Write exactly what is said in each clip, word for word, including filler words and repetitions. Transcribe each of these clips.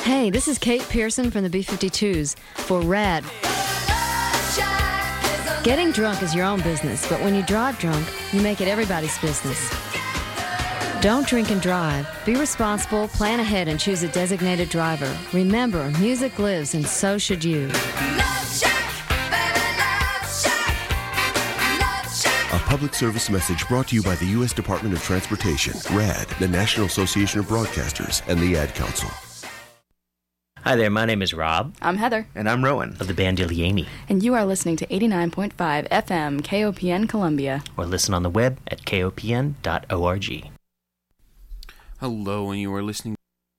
Hey, this is Kate Pearson from the B fifty-twos for RAD. Getting drunk is your own business, but when you drive drunk, you make it everybody's business. Don't drink and drive. Be responsible, plan ahead, and choose a designated driver. Remember, music lives, and so should you. A public service message brought to you by the U S Department of Transportation, RAD, the National Association of Broadcasters, and the Ad Council. Hi there, my name is Rob. I'm Heather. And I'm Rowan. Of the band Iliani. And you are listening to eighty-nine point five F M K O P N Columbia. Or listen on the web at K O P N dot org. Hello, and you are listening.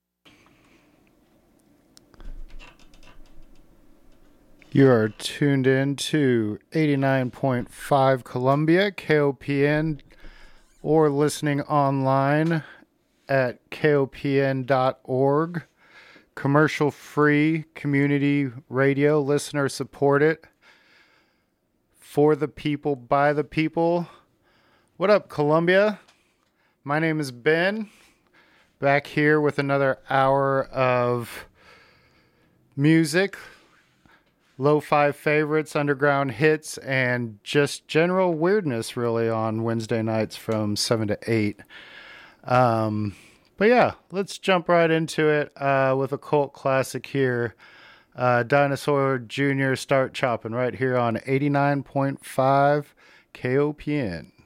You are tuned in to eighty-nine point five Columbia, K O P N, or listening online at K O P N dot org. Commercial-free community radio, listener supported, for the people, by the people. What up, Columbia? My name is Ben, back here with another hour of music, lo-fi favorites, underground hits, and just general weirdness, really, on Wednesday nights from seven to eight. Um... But yeah, let's jump right into it uh, with a cult classic here. Uh, Dinosaur Junior Start Chopping right here on eighty-nine point five K O P N.